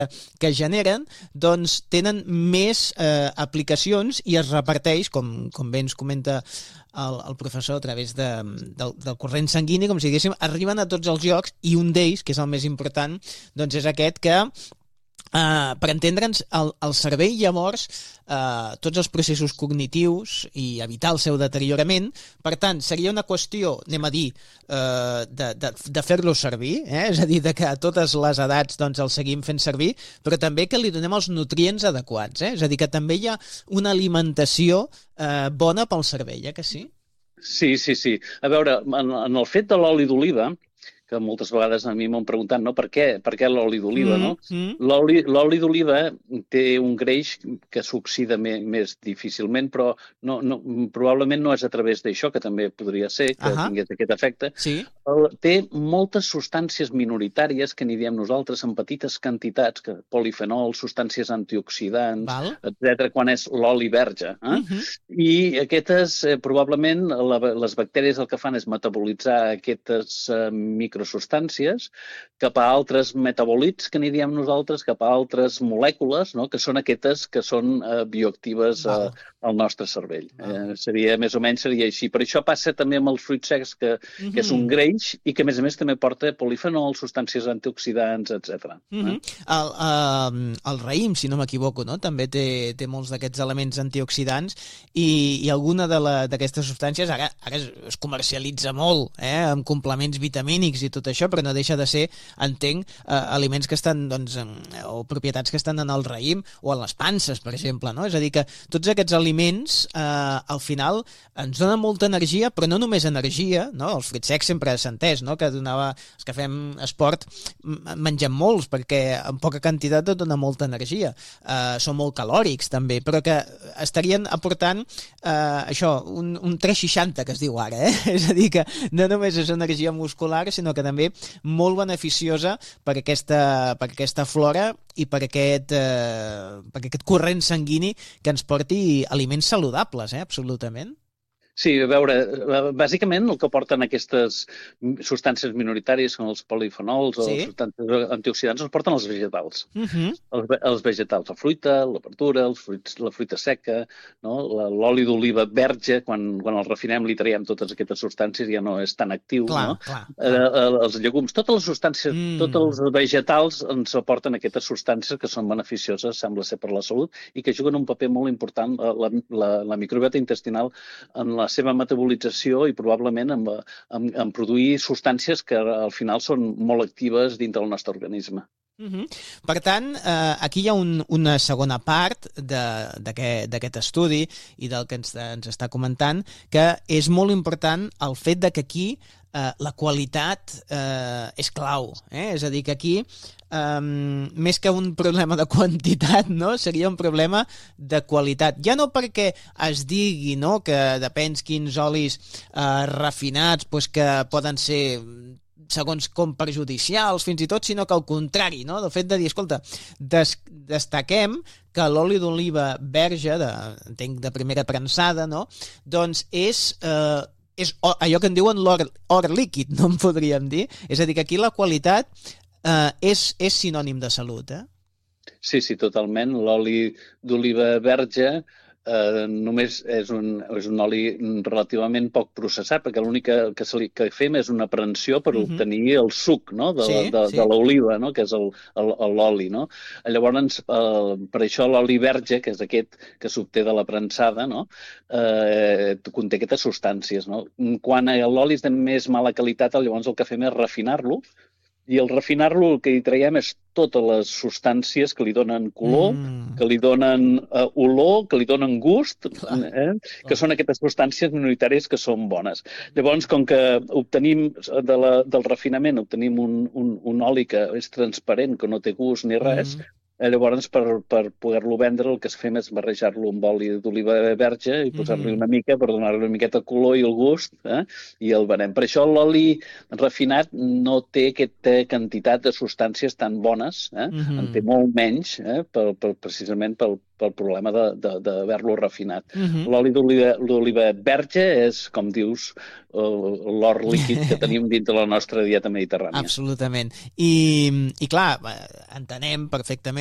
que generen, doncs tenen més aplicacions i es reparteix, com bé ens comenta el professor, a través del corrent sanguini, com si diguéssim, arriben a tots els llocs, i un d'ells, que és el més important, doncs és aquest que per entendre'ns, el cervell llavors tots els processos cognitius i evitar el seu deteriorament. Per tant, seria una qüestió, anem a dir, de fer-lo servir, és a dir, de que a totes les edats doncs, el seguim fent servir, però també que li donem els nutrients adequats, és a dir, que també hi ha una alimentació bona pel cervell, que sí? Sí. A veure, en el fet de l'oli d'oliva, que moltes vegades a mi m'han preguntat, no? Per què l'oli d'oliva, no? L'oli d'oliva té un greix que s'oxida més difícilment, però probablement no és a través d'això, que també podria ser que tingués aquest efecte. Sí. Té moltes substàncies minoritàries que n'hi diem nosaltres en petites quantitats, polifenols, substàncies antioxidants, etc., quan és l'oli verge. I aquestes, probablement, les bactèries el que fan és metabolitzar aquestes microsubstàncies cap a altres metabolits, que n'hi diem nosaltres, cap a altres molècules, no? Que són aquestes que són bioactives al nostre cervell. Més o menys seria així. Per això passa també amb els fruits secs, que és un greix i que, a més, també porta polifenols, substàncies antioxidants, etc. El raïm, si no m'equivoco, no? També té molts d'aquests elements antioxidants i alguna d'aquestes substàncies ara es comercialitza molt, amb complements vitamínics i tot això, però no deixa de ser, entenc, aliments que estan, doncs, o propietats que estan en el raïm o en les panses, per exemple, no? És a dir, que tots aquests aliments, al final, ens donen molta energia, però no només energia, no? Els fruits secs sempre s'ha entès, no? Que els que fem esport mengem molts, perquè en poca quantitat et dona molta energia. Són molt calòrics, també, però que estarien aportant això, un 360, que es diu ara, És a dir, que no només és energia muscular, sinó que també molt beneficiosa per aquesta flora i per aquest corrent sanguini que ens porti aliments saludables, absolutament. Sí, a veure, bàsicament el que porten aquestes substàncies minoritàries, com els polifenols o les substàncies antioxidants, els porten els vegetals. Els vegetals, la fruita, la verdura, la fruita seca, no? L'oli d'oliva verge, quan el refinem li traiem totes aquestes substàncies, ja no és tan actiu. Clar. Els llegums, totes les substàncies, tots els vegetals ens aporten aquestes substàncies que són beneficioses, sembla ser, per la salut, i que juguen un paper molt important, la microbiota intestinal, en la seva metabolització i probablement en produir substàncies que al final són molt actives dins del nostre organisme. Per tant, aquí hi ha una segona part d'aquest estudi i del que ens està comentant, que és molt important el fet de que aquí la qualitat és clau. És a dir, que aquí, més que un problema de quantitat, no? Seria un problema de qualitat. Ja no perquè es digui, no? Que depèn quins olis refinats que poden ser segons com perjudicials, fins i tot, sinó que al contrari, no? Del fet de dir, escolta, destaquem que l'oli d'oliva verge, entenc de primera premsada, no? Doncs és allò que en diuen l'or líquid, no en podríem dir. És a dir, que aquí la qualitat és sinònim de salut, Sí, totalment. L'oli d'oliva verge només és un oli relativament poc processat, perquè l'únic que fem és una aprensió per obtenir el suc, no? de l'oliva, no? Que és l'oli. No? Llavors, per això l'oli verge, que és aquest que s'obté de la premsada, no? Conté aquestes substàncies. No? Quan l'oli és de més mala qualitat, llavors el que fem és refinar-lo, i al refinar-lo el que hi traiem és totes les substàncies que li donen color, que li donen olor, que li donen gust, que són aquestes substàncies minoritàries que són bones. Llavors, com que obtenim del refinament, obtenim un oli que és transparent, que no té gust ni res, Llavors, per poder-lo vendre, el que es fem és barrejar-lo amb oli d'oliva verge i posar-li una mica per donar-li una miqueta de color i el gust, i el venem. Per això l'oli refinat no té aquesta quantitat de substàncies tan bones, en té molt menys, precisament pel problema d'haver-lo refinat. L'oli d'oliva verge és, com dius, l'or líquid que tenim dins de la nostra dieta mediterrània. Absolutament. I clar, entenem perfectament